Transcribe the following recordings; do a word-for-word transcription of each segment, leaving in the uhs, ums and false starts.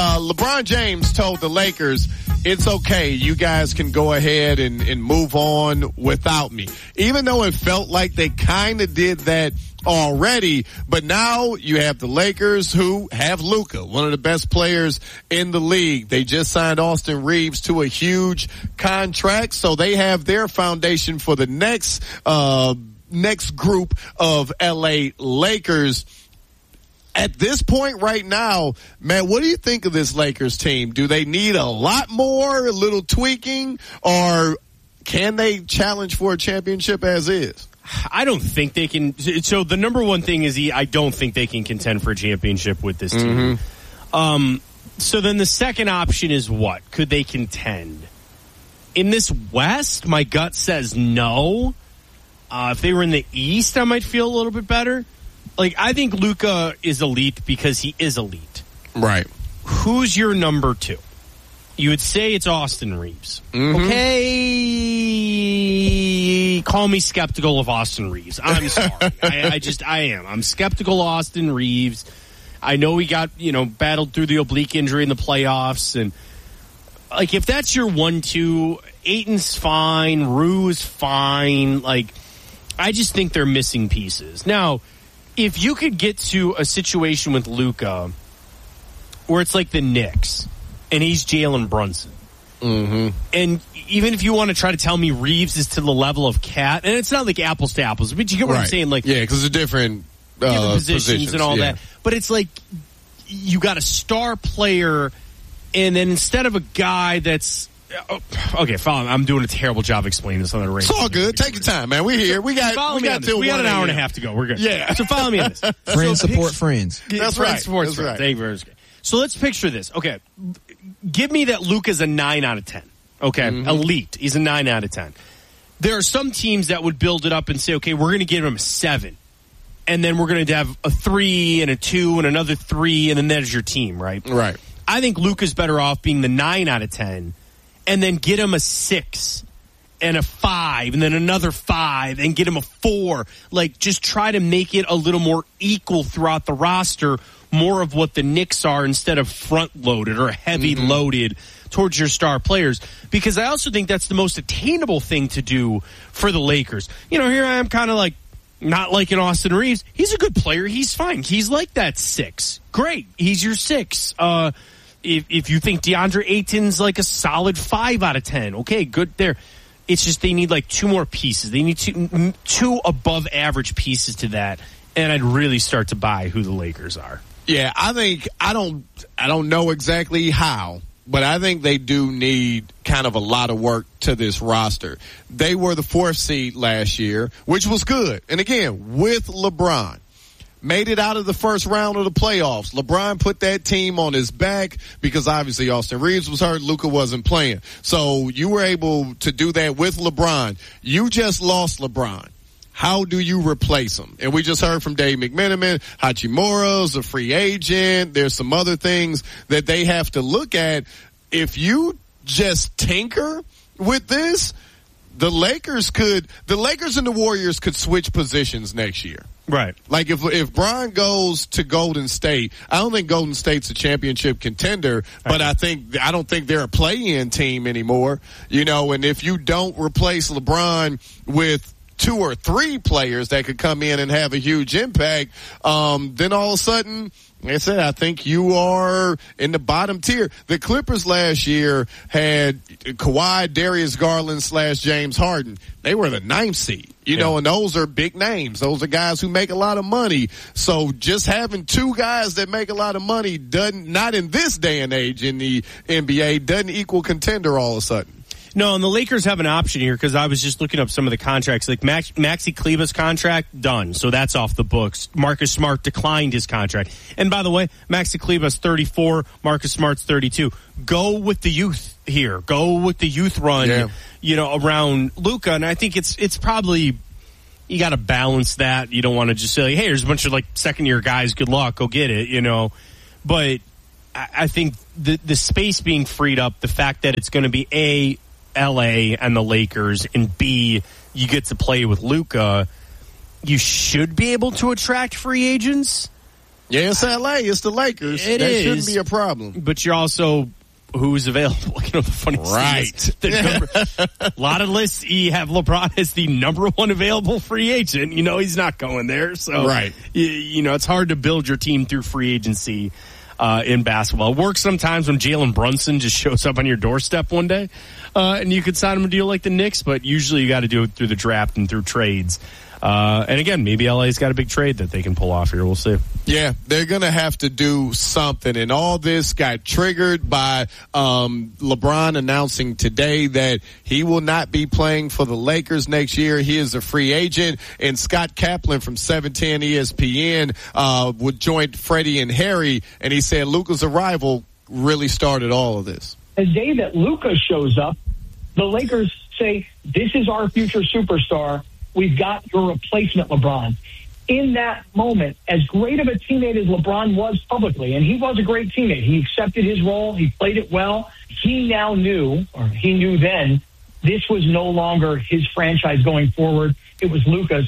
Uh, LeBron James told the Lakers, it's okay. You guys can go ahead and, and move on without me. Even though it felt like they kind of did that already, but now you have the Lakers who have Luka, one of the best players in the league. They just signed Austin Reeves to a huge contract, so they have their foundation for the next, uh, next group of L A Lakers. At this point right now, man, what do you think of this Lakers team? Do they need a lot more, a little tweaking, or can they challenge for a championship as is? I don't think they can. So the number one thing is he, I don't think they can contend for a championship with this team. Mm-hmm. Um, so then the second option is what? Could they contend? In this West, my gut says no. Uh, if they were in the East, I might feel a little bit better. Like, I think Luka is elite because he is elite. Right. Who's your number two? You would say it's Austin Reeves. Mm-hmm. Okay. Call me skeptical of Austin Reeves. I'm sorry. I, I just, I am. I'm skeptical of Austin Reeves. I know he got, you know, battled through the oblique injury in the playoffs. And, like, if that's your one two, Ayton's fine. Rue's fine. Like, I just think they're missing pieces. Now, if you could get to a situation with Luka where it's like the Knicks and he's Jalen Brunson, mm-hmm. and even if you want to try to tell me Reeves is to the level of Cat, and it's not like apples to apples, but you get what right. I'm saying? Like, yeah, because it's different, uh, different positions, positions and all yeah. that. But it's like you got a star player, and then instead of a guy that's okay, follow me. I'm doing a terrible job explaining this on the radio. It's all good. Take your time, man. We're here. We got follow we me got till we got an hour and a half to go. We're good. Yeah. So follow me on this. Friends so support pick, friends. That's friends right. Support That's friends. right. Thank you very much. So let's picture this. Okay, give me that Luka's a nine out of ten. Okay, mm-hmm. Elite. He's a nine out of ten. There are some teams that would build it up and say, okay, we're going to give him a seven, and then we're going to have a three and a two and another three, and then there's your team, right? Right. I think Luka's better off being the nine out of ten. And then get him a six and a five and then another five and get him a four. Like, just try to make it a little more equal throughout the roster, more of what the Knicks are instead of front-loaded or heavy-loaded mm-hmm. towards your star players. Because I also think that's the most attainable thing to do for the Lakers. You know, here I am kind of like not liking Austin Reeves. He's a good player. He's fine. He's like that six. Great. He's your six. Uh If if you think DeAndre Ayton's like a solid five out of ten, okay, good there. It's just they need like two more pieces. They need two two above average pieces to that, and I'd really start to buy who the Lakers are. Yeah, I think I don't I don't know exactly how, but I think they do need kind of a lot of work to this roster. They were the fourth seed last year, which was good, and again with LeBron. Made it out of the first round of the playoffs. LeBron put that team on his back because obviously Austin Reeves was hurt. Luka wasn't playing. So you were able to do that with LeBron. You just lost LeBron. How do you replace him? And we just heard from Dave McMenamin, Hachimura's a free agent. There's some other things that they have to look at. If you just tinker with this, the Lakers could, the Lakers and the Warriors could switch positions next year. Right. Like if if Bron goes to Golden State, I don't think Golden State's a championship contender, but I think I don't think they're a play-in team anymore. You know, and if you don't replace LeBron with two or three players that could come in and have a huge impact, um, then all of a sudden, like I said, I think you are in the bottom tier. The Clippers last year had Kawhi, Darius Garland slash James Harden. They were the ninth seed, you yeah. know, and those are big names. Those are guys who make a lot of money. So just having two guys that make a lot of money doesn't, not in this day and age in the N B A, doesn't equal contender all of a sudden. No, and the Lakers have an option here because I was just looking up some of the contracts. Like Max, Maxi Kleber's contract, done. So that's off the books. Marcus Smart declined his contract. And by the way, Maxi Kleber's thirty-four, Marcus Smart's thirty-two. Go with the youth here. Go with the youth run, yeah. you know, around Luka. And I think it's it's probably, you got to balance that. You don't want to just say, hey, there's a bunch of like second-year guys. Good luck. Go get it, you know. But I, I think the, the space being freed up, the fact that it's going to be A, L A and the Lakers, and B, you get to play with Luka, you should be able to attract free agents. Yeah, it's L A. It's the Lakers. It that is, shouldn't be a problem. But you're also who's available. You know, the funniest right. thing is the number, a lot of lists you have LeBron as the number one available free agent. You know he's not going there. So right. you, you know, it's hard to build your team through free agency uh, in basketball. It works sometimes when Jalen Brunson just shows up on your doorstep one day uh, and you could sign him a deal like the Knicks, but usually you got to do it through the draft and through trades. Uh, and again, maybe L A's got a big trade that they can pull off here. We'll see. Yeah, they're going to have to do something. And all this got triggered by um, LeBron announcing today that he will not be playing for the Lakers next year. He is a free agent. And Scott Kaplan from seven ten E S P N uh, would join Freddie and Harry. And he said Luka's arrival really started all of this. The day that Luka shows up, the Lakers say, this is our future superstar. We've got your replacement, LeBron. In that moment, as great of a teammate as LeBron was publicly, and he was a great teammate, he accepted his role, he played it well, he now knew, or he knew then, this was no longer his franchise going forward. It was Luka's.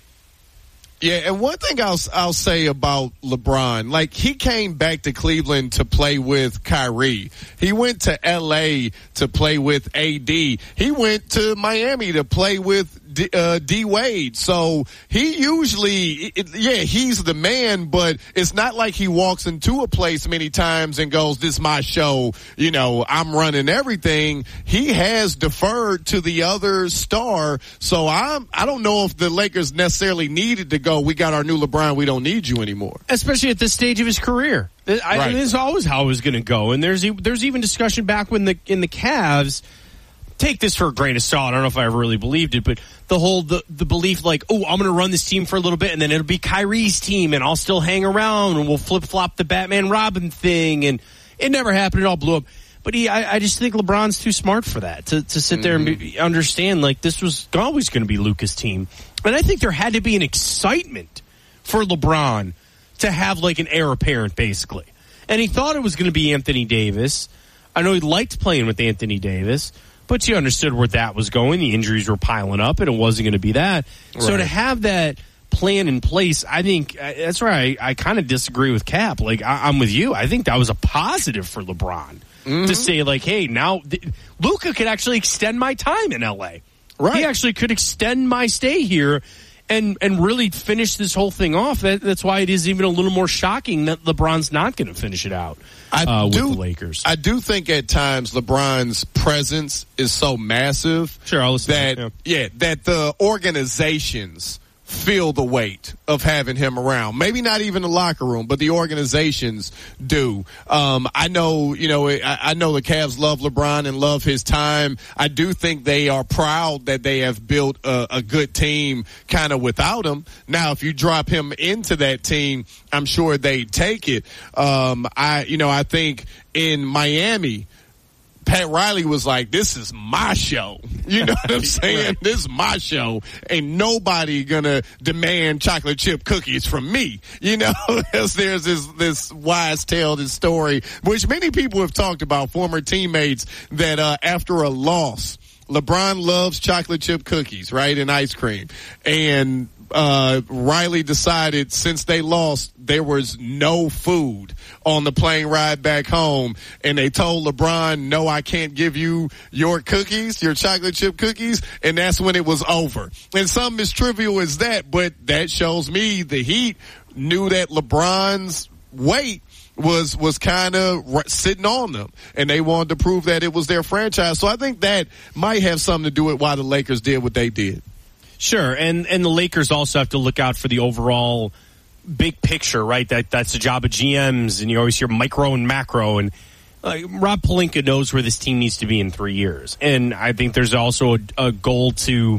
Yeah, and one thing I'll I'll say about LeBron, like he came back to Cleveland to play with Kyrie. He went to L A to play with A D. He went to Miami to play with D, uh, D Wade. So he usually, it, yeah, he's the man, but it's not like he walks into a place many times and goes, "This is my show. You know, I'm running everything." He has deferred to the other star. So I'm I don't know if the Lakers necessarily needed to go, "We got our new LeBron. We don't need you anymore." Especially at this stage of his career. I, right. I mean, this is always how it was going to go. And there's there's even discussion back when the in the Cavs. Take this for a grain of salt. I don't know if I ever really believed it, but the whole the, the belief like, oh, I'm going to run this team for a little bit, and then it'll be Kyrie's team, and I'll still hang around, and we'll flip flop the Batman Robin thing, and it never happened. It all blew up. But he, I, I just think LeBron's too smart for that to to sit there mm-hmm. and be, understand like this was always going to be Luka's team, and I think there had to be an excitement for LeBron to have like an heir apparent, basically, and he thought it was going to be Anthony Davis. I know he liked playing with Anthony Davis. But you understood where that was going. The injuries were piling up, and it wasn't going to be that. Right. So to have that plan in place, I think uh, that's where I, I kind of disagree with Cap. Like, I, I'm with you. I think that was a positive for LeBron mm-hmm. to say, like, hey, now th- Luka could actually extend my time in L A. Right. He actually could extend my stay here and and really finish this whole thing off. That, that's why it is even a little more shocking that LeBron's not going to finish it out I uh, do, with the Lakers. I do think at times LeBron's presence is so massive sure, I'll listen that, yeah. yeah, that the organizations feel the weight of having him around. Maybe not even the locker room, but the organizations do. Um, I know, you know, I, I know the Cavs love LeBron and love his time. I do think they are proud that they have built a, a good team kind of without him. Now, if you drop him into that team, I'm sure they take it. Um, I, you know, I think in Miami, Pat Riley was like, this is my show. You know what I'm saying? Right. This is my show. Ain't nobody gonna demand chocolate chip cookies from me. You know, there's this, this wise tale, this story, which many people have talked about, former teammates, that uh, after a loss, LeBron loves chocolate chip cookies, right, and ice cream. And uh Riley decided since they lost, there was no food on the plane ride back home, and they told LeBron, no, I can't give you your cookies, your chocolate chip cookies, and that's when it was over. And something as trivial as that, but that shows me the Heat knew that LeBron's weight was was kind of sitting on them, and they wanted to prove that it was their franchise. So I think that might have something to do with why the Lakers did what they did. Sure, and and the Lakers also have to look out for the overall big picture, right? That that's the job of G Ms, and you always hear micro and macro. And uh, Rob Pelinka knows where this team needs to be in three years, and I think there's also a, a goal to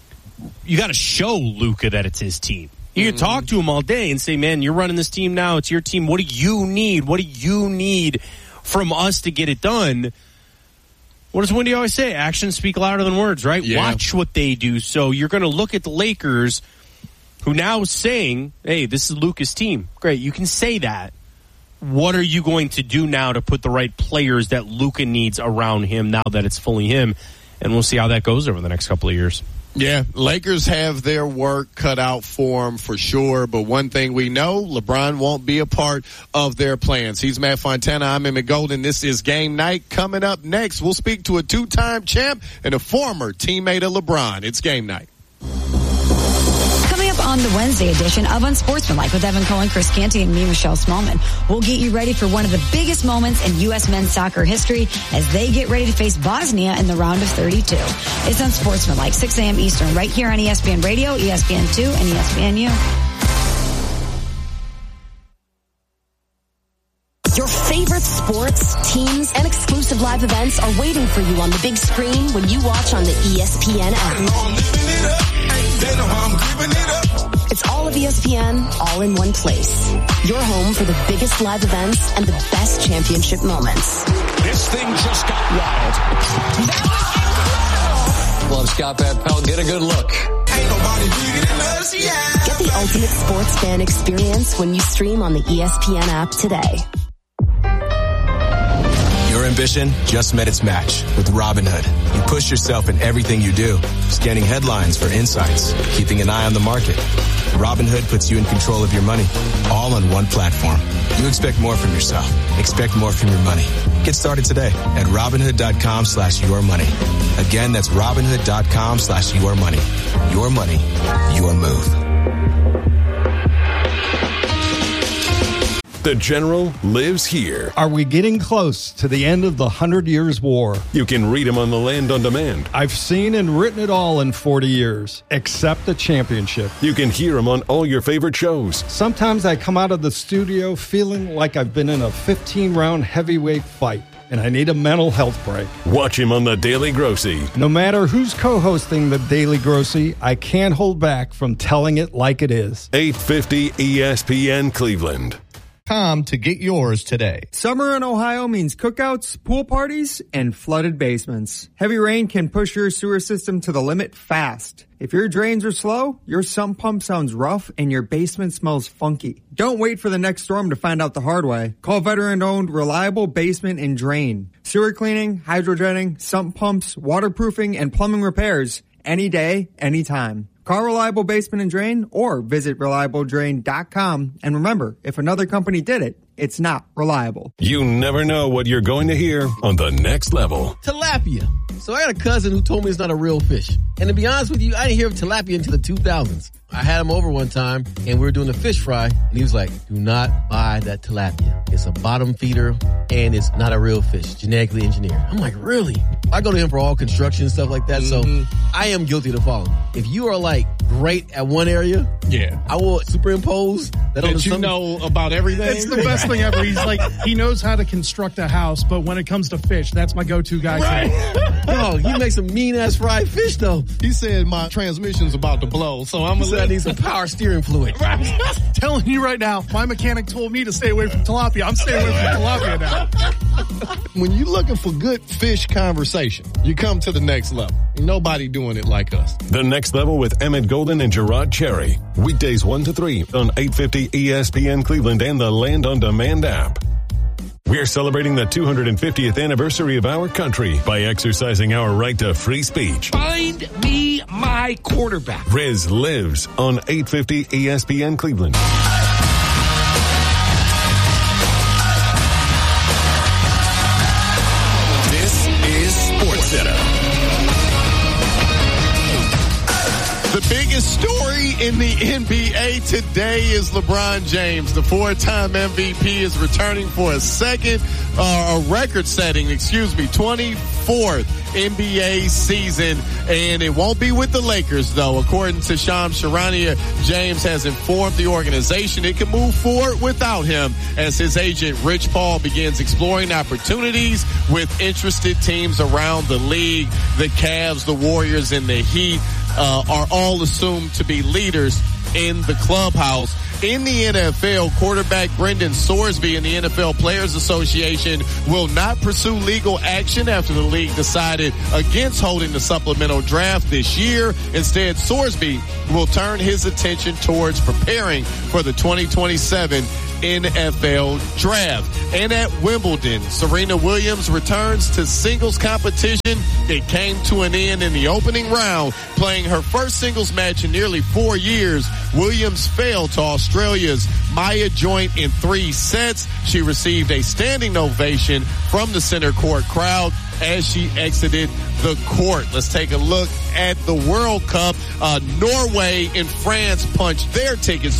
you got to show Luka that it's his team. You can mm-hmm. talk to him all day and say, "Man, you're running this team now. It's your team. What do you need? What do you need from us to get it done?" What does Wendy always say? Actions speak louder than words, right? Yeah. Watch what they do. So you're going to look at the Lakers, who now is saying, hey, this is Luka's team. Great, you can say that. What are you going to do now to put the right players that Luka needs around him now that it's fully him? And we'll see how that goes over the next couple of years. Yeah, Lakers have their work cut out for them for sure. But one thing we know, LeBron won't be a part of their plans. He's Matt Fontana. I'm Emmett Golden. This is Game Night. Coming up next, we'll speak to a two-time champ and a former teammate of LeBron. It's Game Night. Coming up on the Wednesday edition of Unsportsmanlike with Evan Cohen, Chris Canty, and me, Michelle Smallman. We'll get you ready for one of the biggest moments in U S men's soccer history as they get ready to face Bosnia in the round of thirty-two. It's Unsportsmanlike, six a.m. Eastern, right here on E S P N Radio, E S P N two, and E S P N U. Your favorite sports, teams, and exclusive live events are waiting for you on the big screen when you watch on the E S P N app. It's all of E S P N, all in one place. Your home for the biggest live events and the best championship moments. This thing just got wild. Love Scott Van Pelt. Get a good look. Ain't nobody bigger than us, yeah. Get the ultimate sports fan experience when you stream on the E S P N app today. Your ambition just met its match with Robinhood. You push yourself in everything you do, scanning headlines for insights, keeping an eye on the market. Robinhood puts you in control of your money, all on one platform. You expect more from yourself. Expect more from your money. Get started today at Robinhood.com slash your money. Again, that's Robinhood.com slash your money. Your money, your move. The General lives here. Are we getting close to the end of the Hundred Years' War? You can read him on the Land on Demand. I've seen and written it all in forty years, except the championship. You can hear him on all your favorite shows. Sometimes I come out of the studio feeling like I've been in a fifteen-round heavyweight fight, and I need a mental health break. Watch him on The Daily Grossy. No matter who's co-hosting The Daily Grossy, I can't hold back from telling it like it is. eight fifty E S P N Cleveland. To get yours today. Summer in Ohio means cookouts, pool parties, and flooded basements. Heavy rain can push your sewer system to the limit fast. If your drains are slow, your sump pump sounds rough, and your basement smells funky. Don't wait for the next storm to find out the hard way. Call veteran-owned Reliable Basement and Drain. Sewer cleaning, hydrogenning, sump pumps, waterproofing, and plumbing repairs. Any day, anytime. Call Reliable Basement and Drain or visit reliable drain dot com. And remember, if another company did it, it's not reliable. You never know what you're going to hear on The Next Level. Tilapia. So I got a cousin who told me it's not a real fish. And to be honest with you, I didn't hear of tilapia until the two thousands. I had him over one time, and we were doing a fish fry, and he was like, do not buy that tilapia. It's a bottom feeder, and it's not a real fish, genetically engineered. I'm like, really? I go to him for all construction and stuff like that, mm-hmm. So I am guilty to follow. If you are, like, great at one area, yeah, I will superimpose that, that on you something. know about everything. It's the best thing ever. He's like, he knows how to construct a house, but when it comes to fish, that's my go-to guy. Right. No, he makes some mean-ass fried fish, though. He said my transmission's about to blow, so I'm going to I need some power steering fluid. Right. Telling you right now, my mechanic told me to stay away from tilapia. I'm staying away from tilapia now. When you're looking for good fish conversation, you come to The Next Level. Nobody doing it like us. The Next Level with Emmett Golden and Gerard Cherry. Weekdays one to three on eight fifty E S P N Cleveland and the Land on Demand app. We're celebrating the two hundred fiftieth anniversary of our country by exercising our right to free speech. Find me my quarterback. Riz lives on eight fifty E S P N Cleveland. This is SportsCenter. The biggest story in the N B A today is LeBron James. The four-time M V P is returning for a second, uh, a record-setting, excuse me, twenty-fourth N B A season. And it won't be with the Lakers, though. According to Shams Charania, James has informed the organization it can move forward without him as his agent Rich Paul begins exploring opportunities with interested teams around the league. The Cavs, the Warriors, and the Heat Uh, are all assumed to be leaders in the clubhouse. In the N F L, quarterback Brendan Sorsby and the N F L Players Association will not pursue legal action after the league decided against holding the supplemental draft this year. Instead, Sorsby will turn his attention towards preparing for the twenty twenty-seven N F L Draft. And at Wimbledon, Serena Williams returns to singles competition. It came to an end in the opening round, playing her first singles match in nearly four years. Williams fell to Australia's Maya Joint in three sets. She received a standing ovation from the center court crowd as she exited the court. Let's take a look at the World Cup. Uh, Norway and France punched their tickets